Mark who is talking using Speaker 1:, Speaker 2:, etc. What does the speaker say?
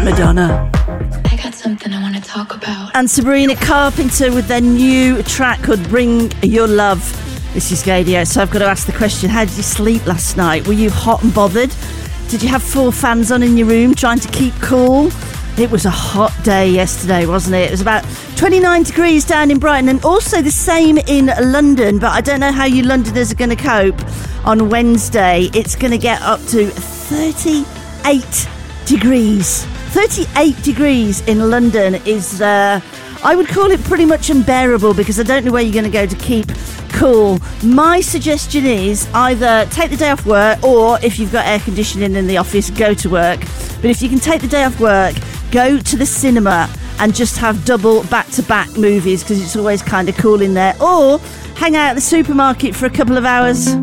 Speaker 1: Madonna.
Speaker 2: I got something I want to talk about.
Speaker 1: And Sabrina Carpenter with their new track called Bring Your Love. This is Gaydio. So I've got to ask the question, how did you sleep last night? Were you hot and bothered? Did you have 4 fans on in your room trying to keep cool? It was a hot day yesterday, wasn't it? It was about 29 degrees down in Brighton, and also the same in London, but I don't know how you Londoners are going to cope. On Wednesday, it's going to get up to 38 degrees. 38 degrees in London is, I would call it pretty much unbearable, because I don't know where you're going to go to keep cool. My suggestion is either take the day off work, or if you've got air conditioning in the office, go to work. But if you can take the day off work, go to the cinema and just have double back-to-back movies, because it's always kind of cool in there. Or hang out at the supermarket for a couple of hours.